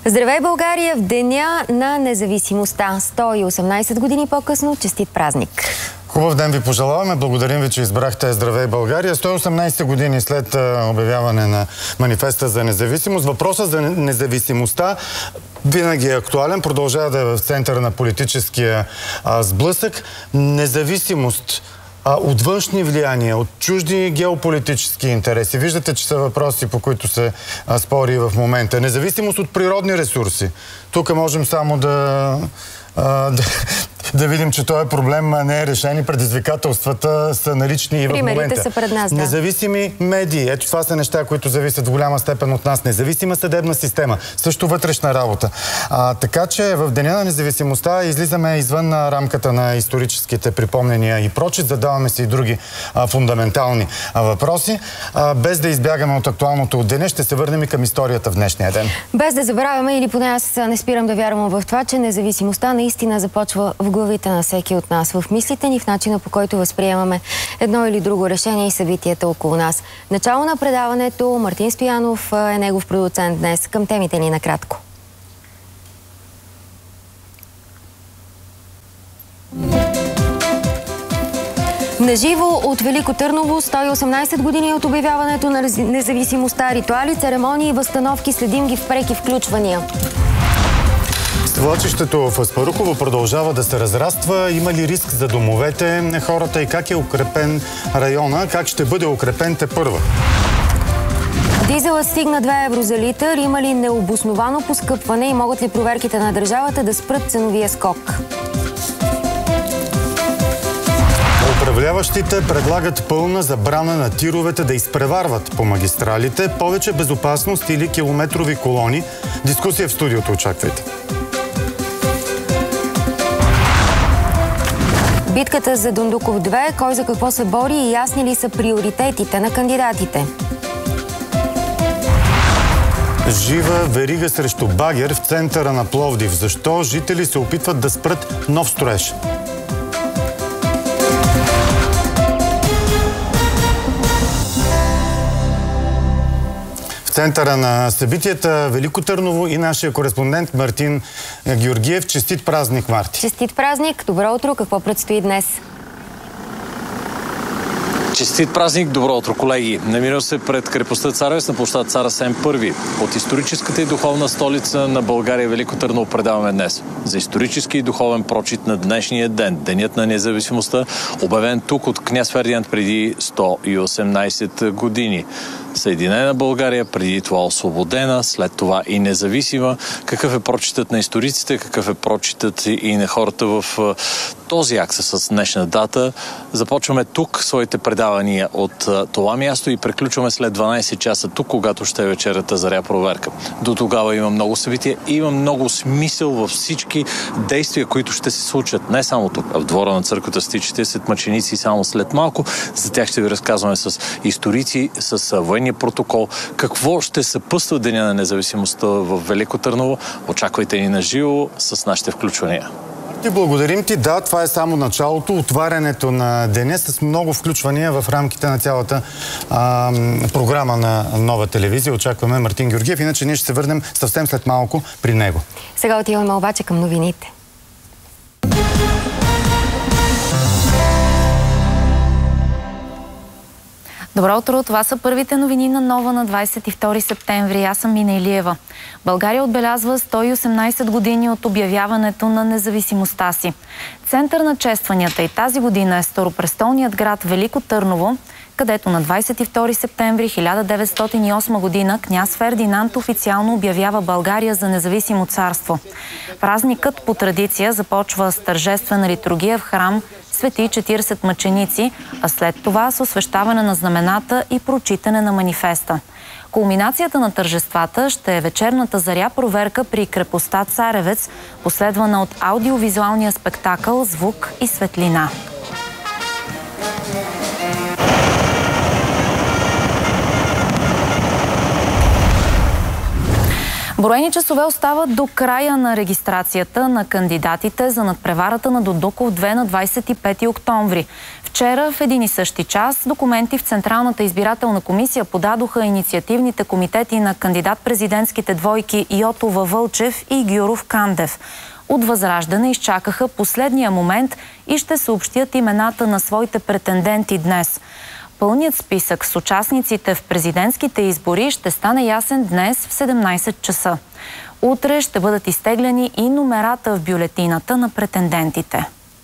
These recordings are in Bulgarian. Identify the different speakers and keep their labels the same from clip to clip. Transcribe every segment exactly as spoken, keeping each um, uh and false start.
Speaker 1: Здравей, България, в Деня на независимостта. сто и осемнайсет години по-късно, честит празник!
Speaker 2: Хубав ден ви пожелаваме. Благодарим ви, че избрахте Здравей, България. сто и осемнайсет години след обявяване на манифеста за независимост. Въпросът за независимостта винаги е актуален. Продължава да е в центъра на политическия а, сблъсък. Независимост от външни влияния, от чужди геополитически интереси. Виждате, че са въпроси, по които се а, спори в момента. Независимост от природни ресурси. Тук можем само да... А, да, да видим, че този проблем не е решен и предизвикателствата са налични и в момента.
Speaker 1: Примерите са пред нас, да.
Speaker 2: Независими медии. Ето това са неща, които зависят в голяма степен от нас. Независима съдебна система. Също вътрешна работа. А, така че в Деня на независимостта излизаме извън на рамката на историческите припомнения и прочит. Задаваме си и други а, фундаментални а, въпроси. А, без да избягаме от актуалното от деня, ще се върнем и към историята в днешния ден.
Speaker 1: Без да забравяме, или поне аз не спирам да вярвам в това, че независимостта наистина започва в главите на всеки от нас, в мислите ни, в начина, по който възприемаме едно или друго решение и събитията около нас. Начало на предаването, Мартин Стоянов е негов продуцент днес. Към темите ни накратко. Наживо от Велико Търново, сто и осемнайсет години от обявяването на независимостта, ритуали, церемонии и възстановки, следим ги в преки включвания.
Speaker 2: Свлачището в Аспарухово продължава да се разраства. Има ли риск за домовете на хората и как е укрепен района? Как ще бъде укрепен тепърва?
Speaker 1: Дизелът стигна две евро за литър. Има ли необосновано поскъпване и могат ли проверките на държавата да спрат ценовия скок?
Speaker 2: Управляващите предлагат пълна забрана на тировете да изпреварват по магистралите. Повече безопасност или километрови колони. Дискусия в студиото очаквайте.
Speaker 1: Битката за Дондуков две, кой за какво се бори и ясни ли са приоритетите на кандидатите?
Speaker 2: Жива верига срещу багер в центъра на Пловдив. Защо жители се опитват да спрат нов строеж? В центъра на събитията Велико Търново и нашия кореспондент Мартин Георгиев. Честит празник, Марти!
Speaker 1: Честит празник! Добро утро! Какво предстои днес?
Speaker 3: Честит празник, добро утро, колеги! Намирам се пред крепостта Царевец на площад Цар Асен първи. От историческата и духовна столица на България Велико Търново предаваме днес за исторически и духовен прочит на днешния ден, Денят на независимостта, обявен тук от княз Фердинанд преди сто и осемнайсет години. Съединена България, преди това освободена, след това и независима. Какъв е прочитът на историците, какъв е прочитът и на хората в този акт с днешна дата. Започваме тук своите предавания от това място и приключваме след дванайсет часа тук, когато ще е вечерата заря проверка. До тогава има много събития и има много смисъл във всички действия, които ще се случат. Не само тук, а в двора на църквата с четирийсет мъченици само след малко. За тях ще ви разказваме с историци, с военни протокол. Какво ще съпътства Деня на независимостта в Велико Търново? Очаквайте ни на живо с нашите включвания.
Speaker 2: Ти благодарим ти. Да, това е само началото, отварянето на деня с много включвания в рамките на цялата а, програма на Нова телевизия. Очакваме Мартин Георгиев, иначе ние ще се върнем съвсем след малко при него.
Speaker 1: Сега отиваме обаче към новините.
Speaker 4: Добро утро! Това са първите новини на Нова на двайсет и втори септември. Аз съм Мина Илиева. България отбелязва сто и осемнайсет години от обявяването на независимостта си. Център на честванията и тази година е старопрестолният град Велико Търново, където на двайсет и втори септември хиляда деветстотин и осма година княз Фердинанд официално обявява България за независимо царство. Празникът по традиция започва с тържествена литургия в храм Свети четирийсет мъченици, а след това с освещаване на знамената и прочитане на манифеста. Кулминацията на тържествата ще е вечерната заря проверка при крепостта Царевец, последвана от аудиовизуалния спектакъл «Звук и светлина». Броени часове остават до края на регистрацията на кандидатите за надпреварата на Додуков две на двадесет и пети октомври. Вчера в един и същи час документи в Централната избирателна комисия подадоха инициативните комитети на кандидат-президентските двойки Йотова Вълчев и Гюров Кандев. От Възраждане изчакаха последния момент и ще съобщят имената на своите претенденти днес. Пълният списък с участниците в президентските избори ще стане ясен днес в седемнадесет часа. Утре ще бъдат изтеглени и номерата в бюлетината на претендентите.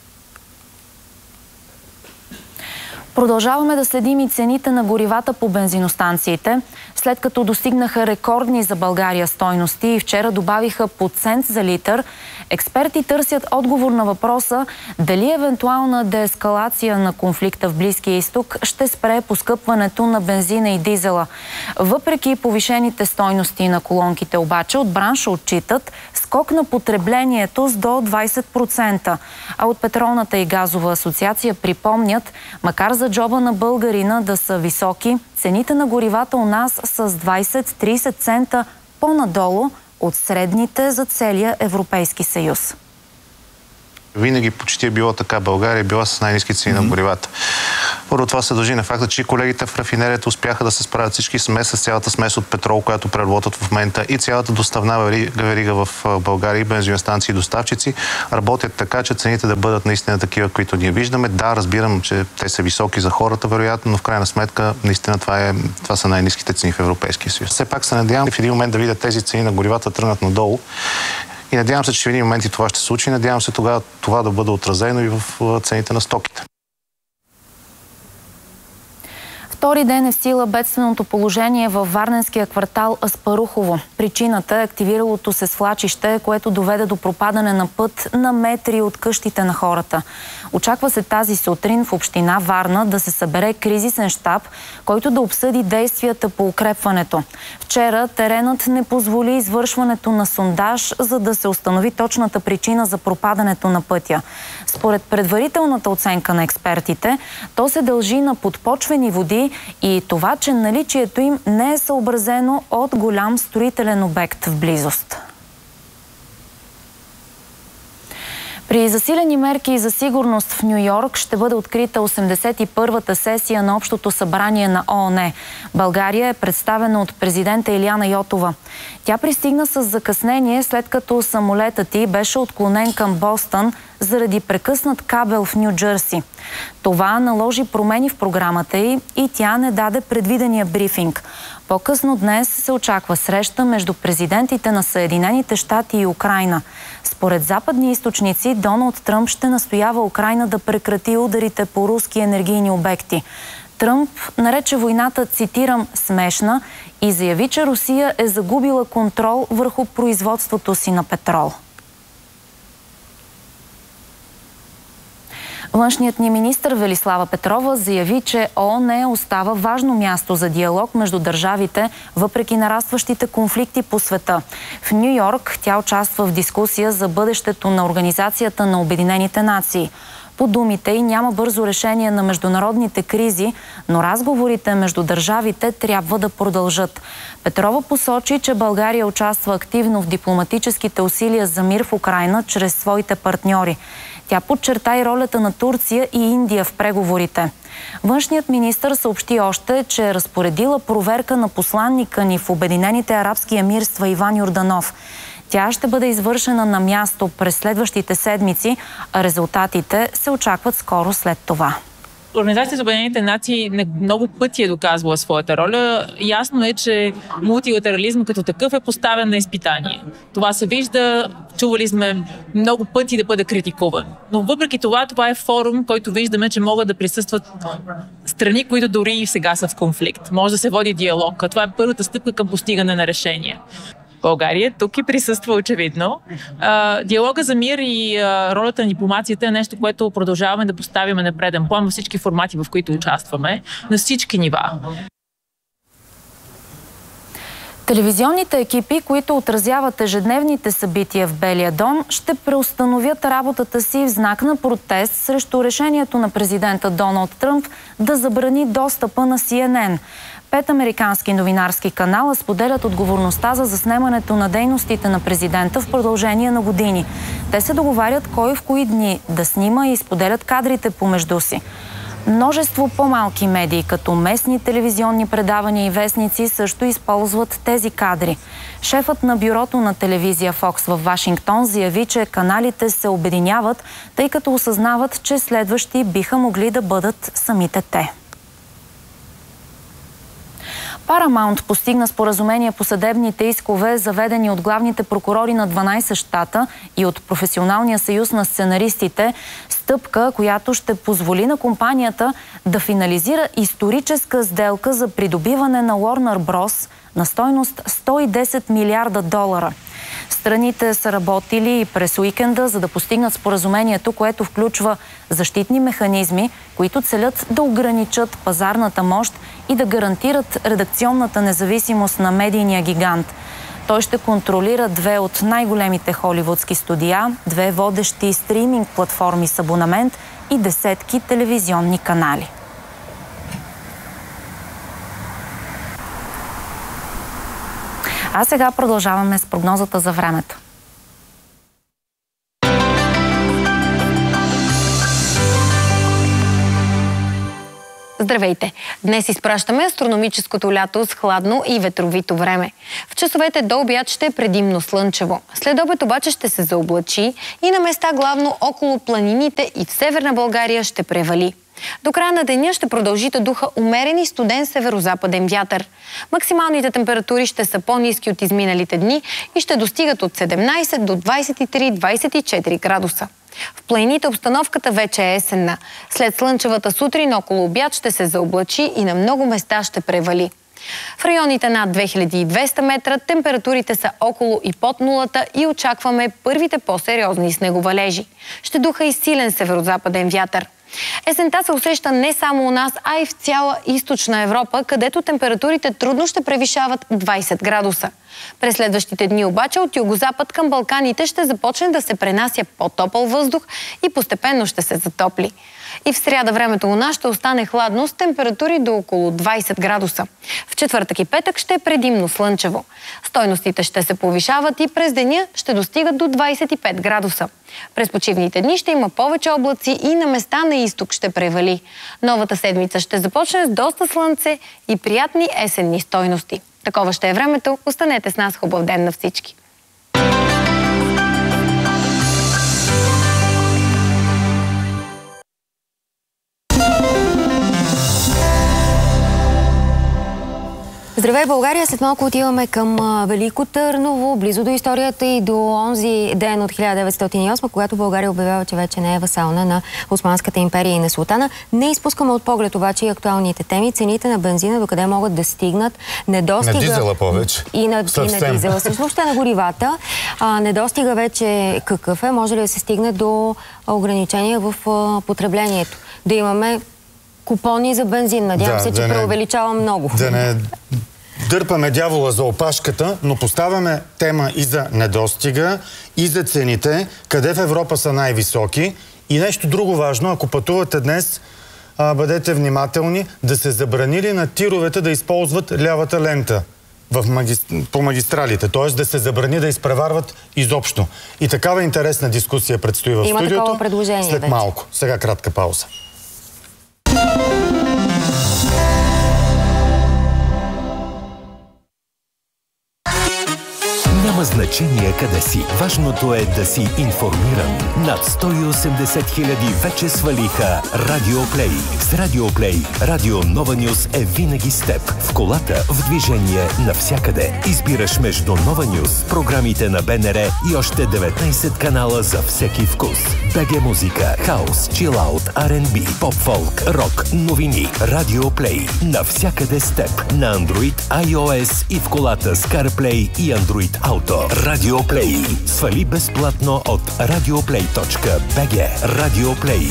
Speaker 4: Продължаваме да следим и цените на горивата по бензиностанциите. След като достигнаха рекордни за България стойности и вчера добавиха по цент за литър, експерти търсят отговор на въпроса дали евентуална деескалация на конфликта в Близкия изток ще спре поскъпването на бензина и дизела. Въпреки повишените стойности на колонките обаче, от бранша отчитат скок на потреблението с до двадесет процента. А от Петролната и газова асоциация припомнят, макар за джоба на българина да са високи, цените на горивата у нас са с двадесет до тридесет цента по-надолу от средните за целия Европейски съюз.
Speaker 5: Винаги почти е било така. България е била с най-ниски цени mm-hmm. на горивата. Първо това се дължи на факта, че колегите в рафинерията успяха да се справят всички смес с цялата смес от петрол, която преработват в момента, и цялата доставна верига в България и бензиностанции и доставчици работят така, че цените да бъдат наистина такива, които ние виждаме. Да, разбирам, че те са високи за хората, вероятно, но в крайна сметка наистина това, е, това са най-ниските цени в Европейския съюз. Все пак се надявам в един момент да видя тези цени на горивата тръгнат надолу. И надявам се, че в един момент и това ще се случи. Надявам се тогава това да бъде отразено и в цените на стоките.
Speaker 4: Втори ден е в сила бедственото положение във варненския квартал Аспарухово. Причината е активиралото се свлачище, което доведе до пропадане на път на метри от къщите на хората. Очаква се тази сутрин в община Варна да се събере кризисен щаб, който да обсъди действията по укрепването. Вчера теренът не позволи извършването на сондаж, за да се установи точната причина за пропадането на пътя. Според предварителната оценка на експертите, то се дължи на подпочвени води и това, че наличието им не е съобразено от голям строителен обект в близост. При засилени мерки за сигурност в Ню-Йорк ще бъде открита осемдесет и първата сесия на Общото събрание на ООН. България е представена от президента Илияна Йотова. Тя пристигна с закъснение, след като самолетът й беше отклонен към Бостън заради прекъснат кабел в Ню-Джърси. Това наложи промени в програмата й и тя не даде предвидения брифинг. По-късно днес се очаква среща между президентите на Съединените щати и Украйна. Според западни източници, Доналд Тръмп ще настоява Украйна да прекрати ударите по руски енергийни обекти. Тръмп нарече войната, цитирам, смешна и заяви, че Русия е загубила контрол върху производството си на петрол. Външният ни министър Велислава Петрова заяви, че ООН остава важно място за диалог между държавите, въпреки нарастващите конфликти по света. В Ню-Йорк тя участва в дискусия за бъдещето на Организацията на Обединените нации. По думите й няма бързо решение на международните кризи, но разговорите между държавите трябва да продължат. Петрова посочи, че България участва активно в дипломатическите усилия за мир в Украйна чрез своите партньори. Тя подчерта и ролята на Турция и Индия в преговорите. Външният министър съобщи още, че е разпоредила проверка на посланника ни в Обединените арабски емирства Иван Йорданов. Тя ще бъде извършена на място през следващите седмици, а резултатите се очакват скоро след това.
Speaker 6: Организацията за Обединените нации много пъти е доказвала своята роля. Ясно е, че мултилатерализм като такъв е поставен на изпитание. Това се вижда, чували сме много пъти да бъде критикуван. Но въпреки това, това е форум, който виждаме, че могат да присъстват страни, които дори и сега са в конфликт. Може да се води диалог. Това е първата стъпка към постигане на решения. България тук и присъства очевидно. А, диалога за мир и а, ролята на дипломацията е нещо, което продължаваме да поставяме на преден план във всички формати, в които участваме, на всички нива.
Speaker 4: Телевизионните екипи, които отразяват ежедневните събития в Белия дом, ще преустановят работата си в знак на протест срещу решението на президента Доналд Тръмп да забрани достъпа на Си Ен Ен. Пет американски новинарски канала споделят отговорността за заснемането на дейностите на президента в продължение на години. Те се договарят кой в кои дни да снима и споделят кадрите помежду си. Множество по-малки медии, като местни телевизионни предавания и вестници, също използват тези кадри. Шефът на бюрото на телевизия Фокс в Вашингтон заяви, че каналите се обединяват, тъй като осъзнават, че следващи биха могли да бъдат самите те. Paramount постигна споразумение по съдебните искове, заведени от главните прокурори на дванайсет щата и от Професионалния съюз на сценаристите, стъпка, която ще позволи на компанията да финализира историческа сделка за придобиване на Warner Bros. На стойност сто и десет милиарда долара. Страните са работили и през уикенда, за да постигнат споразумението, което включва защитни механизми, които целят да ограничат пазарната мощ и да гарантират редакционната независимост на медийния гигант. Той ще контролира две от най-големите холивудски студия, две водещи стриминг платформи с абонамент и десетки телевизионни канали. А сега продължаваме с прогнозата за времето.
Speaker 1: Здравейте! Днес изпращаме астрономическото лято с хладно и ветровито време. В часовете до обяд ще е предимно слънчево. След обед обаче ще се заоблачи и на места главно около планините и в Северна България ще превали. До края на деня ще продължи да духа умерен и студен северозападен вятър. Максималните температури ще са по-ниски от изминалите дни и ще достигат от седемнайсет до двайсет и три до двайсет и четири градуса. В планините обстановката вече е есенна. След слънчевата сутрин около обяд ще се заоблачи и на много места ще превали. В районите над две хиляди и двеста метра температурите са около и под нулата и очакваме първите по-сериозни снеговалежи. Ще духа и силен северозападен вятър. Есента се усеща не само у нас, а и в цяла източна Европа, където температурите трудно ще превишават двайсет градуса. През следващите дни обаче от югозапад към Балканите ще започне да се пренася по-топъл въздух и постепенно ще се затопли. И в сряда времето у нас ще остане хладно с температури до около двайсет градуса. В четвъртък и петък ще е предимно слънчево. Стойностите ще се повишават и през деня ще достигат до двайсет и пет градуса. През почивните дни ще има повече облаци и на места на изток ще превали. Новата седмица ще започне с доста слънце и приятни есенни стойности. Такова ще е времето. Останете с нас. Хубав ден на всички! Здравей, България! След малко отиваме към Велико Търново, близо до историята и до онзи ден от хиляда деветстотин и осма, когато България обявява, че вече не е васална на Османската империя и на султана. Не изпускаме от поглед обаче и актуалните теми. Цените на бензина докъде могат да стигнат, недостига...
Speaker 2: На дизела повече.
Speaker 1: И на, и на дизела. Също въобще на горивата. А, недостига вече какъв е? Може ли да се стигне до ограничения в а, потреблението? Да имаме купони за бензин. Надявам да, се, че да преувеличава много.
Speaker 2: Да не дърпаме дявола за опашката, но поставяме тема и за недостига, и за цените, къде в Европа са най-високи. И нещо друго важно, ако пътувате днес, а, бъдете внимателни да се забранили на тировете да използват лявата лента в магистр... по магистралите, т.е. да се забрани да изпреварват изобщо. И такава интересна дискусия предстои в
Speaker 1: Има
Speaker 2: студиото.
Speaker 1: такова предложение
Speaker 2: след
Speaker 1: вече.
Speaker 2: малко. Сега кратка пауза.
Speaker 7: Няма значение къде си. Важното е да си информиран. Над сто и осемдесет хиляди вече свалиха Радио Плей. С Радио Плей Радио Нова Нюз е винаги с теб. В колата, в движение, навсякъде. Избираш между Нова Нюз, програмите на БНР и още деветнайсет канала за всеки вкус. БГ музика, хаус, чилаут, Ар енд Би, поп-фолк, рок, новини. Радио Плей. Навсякъде с теб. На Android, iOS и в колата с CarPlay и Android Auto. Радио Плей. Свали безплатно от радиоплей точка би джи. Радио Плей.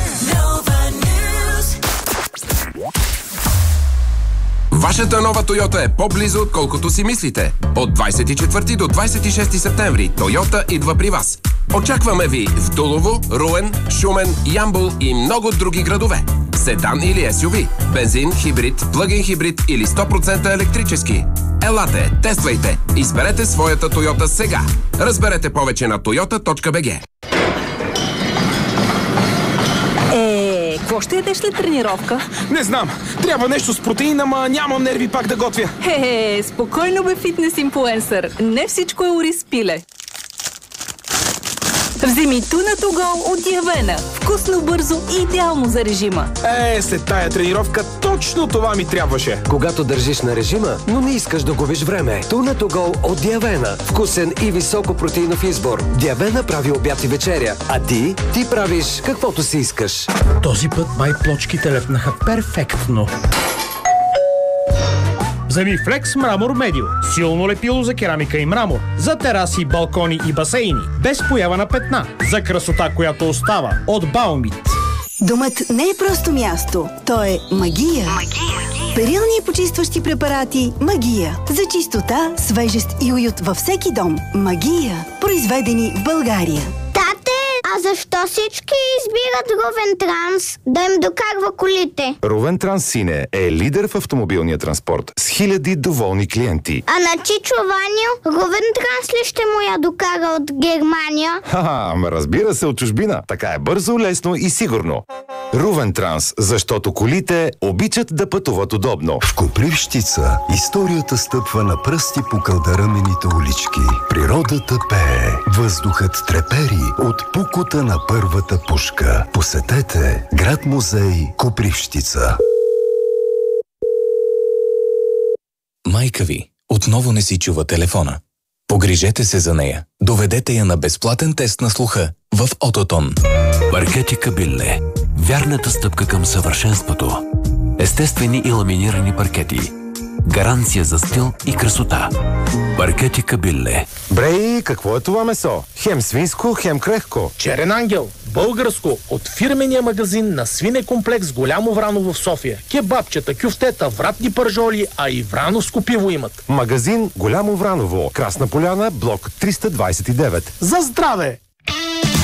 Speaker 8: Вашата нова Тойота е по-близо, отколкото си мислите. От двайсет и четвърти до двайсет и шести септември Тойота идва при вас. Очакваме ви в Тулово, Руен, Шумен, Ямбол и много други градове. седан или ес ю ви, бензин, хибрид, плъгин хибрид или сто процента електрически. Елате, тествайте, изберете своята Toyota сега. Разберете повече на тойота точка би джи.
Speaker 9: Е, какво ще ядеш след тренировка?
Speaker 10: Не знам. Трябва нещо с протеин, ама нямам нерви пак да готвя.
Speaker 9: Хе-хе, спокойно бе, фитнес инфлуенсър. Не всичко е ориз пиле. Вземи Tuna to Go от Явена. Вкусно, бързо и идеално за режима.
Speaker 10: Е, след тая тренировка точно това ми трябваше.
Speaker 11: Когато държиш на режима, но не искаш да губиш време. Tuna to Go от Диавена. Вкусен и високо протеинов избор. Диавена прави обяд и вечеря. А ти? Ти правиш каквото си искаш.
Speaker 12: Този път май плочките лепнаха перфектно. Вземи Flex Мрамор Медио. Силно лепило за керамика и мрамор. За тераси, балкони и басейни. Без поява на петна. За красота, която остава. От Баумит.
Speaker 13: Домът не е просто място. То е магия. Магия. Перилни и почистващи препарати Магия. За чистота, свежест и уют във всеки дом. Магия. Произведени в България.
Speaker 14: Тате, а защо всички избират Ровен Транс да им докарва колите?
Speaker 15: Ровен Транс Сине е лидер в автомобилния транспорт с хиляди доволни клиенти.
Speaker 14: А на Чичо Ваню Ровен Транс ли ще му я докара от Германия?
Speaker 15: Ха-ха, ама разбира се, от чужбина. Така е бързо, лесно и сигурно. Ровен Транс, защото колите обичат да пътуват удобно.
Speaker 16: В Копривщица историята стъпва на пръсти по кълдарамените улички. Природата пее, въздухът трепери от пукота на първата пушка. Посетете град-музей Копривщица.
Speaker 17: Майка ви отново не си чува телефона. Погрижете се за нея. Доведете я на безплатен тест на слуха в Ототон.
Speaker 18: Паркети Кабилле. Вярната стъпка към съвършенството. Естествени и ламинирани паркети. Гаранция за стил и красота. Паркети Кабилле.
Speaker 15: Брей, какво е това месо? Хем свинско, хем крехко.
Speaker 12: Черен ангел. Българско. От фирмения магазин на свинекомплекс Голямо Враново в София. Кебабчета, кюфтета, вратни пържоли, а и врановско пиво имат.
Speaker 15: Магазин Голямо Враново. Красна поляна, блок триста двадесет и девет.
Speaker 12: За здраве!